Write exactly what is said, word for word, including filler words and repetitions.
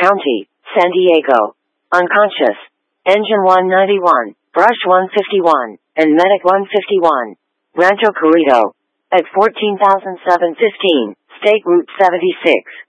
County, San Diego. Unconscious. Engine one ninety-one, Brush one fifty-one, and Medic one fifty-one. Rancho Corrido. At fourteen thousand seven hundred fifteen, State Route seventy-six.